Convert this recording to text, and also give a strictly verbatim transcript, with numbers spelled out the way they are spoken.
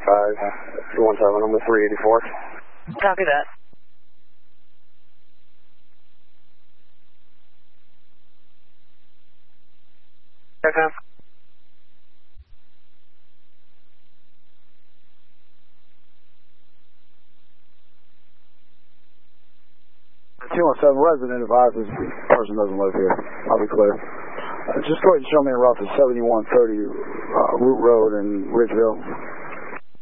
five, two one seven, I'm with three eighty-four. Copy that. Okay. two one seven, resident advises person doesn't live here. I'll be clear. Uh, just go ahead and show me a route to seventy-one thirty uh, Root Road in Ridgeville.